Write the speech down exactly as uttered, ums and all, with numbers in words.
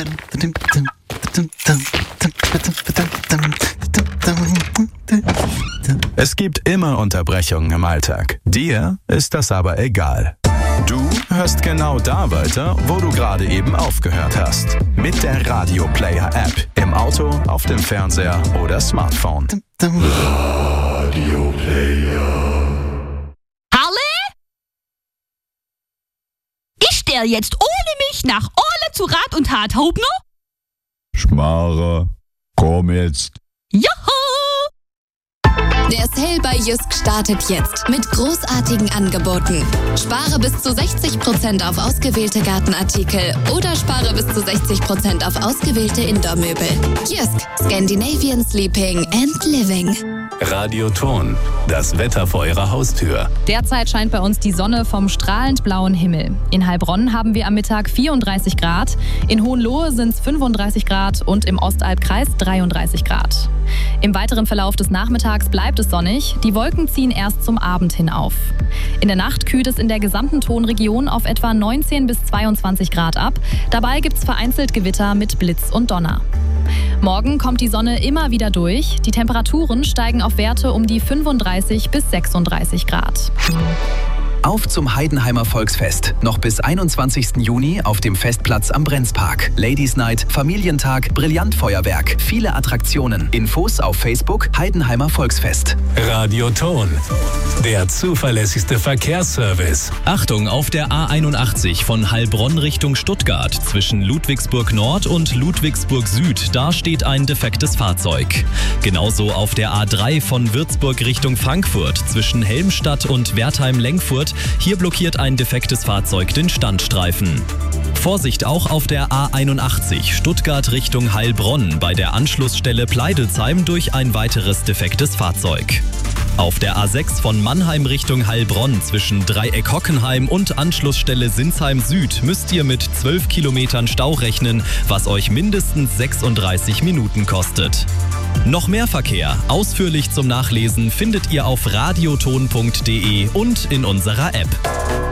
Es gibt immer Unterbrechungen im Alltag. Dir ist das aber egal. Du hörst genau da weiter, wo du gerade eben aufgehört hast. Mit der Radio Player App. Im Auto, auf dem Fernseher oder Smartphone. Radio Player. Harle? Ich stell jetzt ohne mich nach Orle zu Rat und Tat Hauptner? Schmarre, komm jetzt. Joho! Der Sale bei Jysk startet jetzt mit großartigen Angeboten. Spare bis zu sechzig Prozent auf ausgewählte Gartenartikel oder spare bis zu sechzig Prozent auf ausgewählte Indoor-Möbel. Jysk, Scandinavian Sleeping and Living. Radioton, das Wetter vor Ihrer Haustür. Derzeit scheint bei uns die Sonne vom strahlend blauen Himmel. In Heilbronn haben wir am Mittag vierunddreißig Grad, in Hohenlohe sind es fünfunddreißig Grad und im Ostalbkreis dreiunddreißig Grad. Im weiteren Verlauf des Nachmittags bleibt es sonnig, die Wolken ziehen erst zum Abend hin auf. In der Nacht kühlt es in der gesamten Tonregion auf etwa neunzehn bis zweiundzwanzig Grad ab. Dabei gibt es vereinzelt Gewitter mit Blitz und Donner. Morgen kommt die Sonne immer wieder durch. Die Temperaturen steigen auf Werte um die fünfunddreißig bis sechsunddreißig Grad. Auf zum Heidenheimer Volksfest. Noch bis einundzwanzigsten Juni auf dem Festplatz am Brenzpark. Ladies Night, Familientag, Brillantfeuerwerk, viele Attraktionen. Infos auf Facebook Heidenheimer Volksfest. Radioton, der zuverlässigste Verkehrsservice. Achtung, auf der A einundachtzig von Heilbronn Richtung Stuttgart zwischen Ludwigsburg Nord und Ludwigsburg Süd. Da steht ein defektes Fahrzeug. Genauso auf der A drei von Würzburg Richtung Frankfurt zwischen Helmstadt und Wertheim-Lenkfurt. Hier blockiert ein defektes Fahrzeug den Standstreifen. Vorsicht auch auf der A einundachtzig Stuttgart Richtung Heilbronn bei der Anschlussstelle Pleidelsheim durch ein weiteres defektes Fahrzeug. Auf der A sechs von Mannheim Richtung Heilbronn zwischen Dreieck Hockenheim und Anschlussstelle Sinsheim Süd müsst ihr mit zwölf Kilometern Stau rechnen, was euch mindestens sechsunddreißig Minuten kostet. Noch mehr Verkehr, ausführlich zum Nachlesen, findet ihr auf radioton punkt de und in unserer App.